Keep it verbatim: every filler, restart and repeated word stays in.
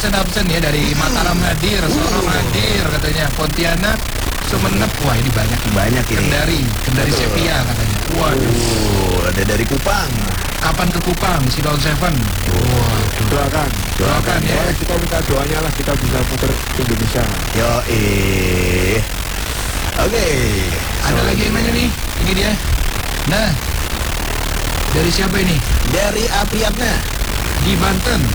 absen-absen ya. Dari Mataram hadir, Sorong hadir katanya, Pontianak, Sumenep, wah ini banyak. Banyak ini. Kendari, Kendari Betul. Sepia katanya. Waduh. Uh, ada dari Kupang. Kapan ke Kupang, si Daun Seven? Waduh. Doakan. Doakan ya. Boleh kita minta doanya lah, kita bisa putar ke Indonesia. Yo eh. Oke. Ada lagi yang nanya nih, ini dia. Nah, dari siapa ini? Dari Apriyatna. Di Banten.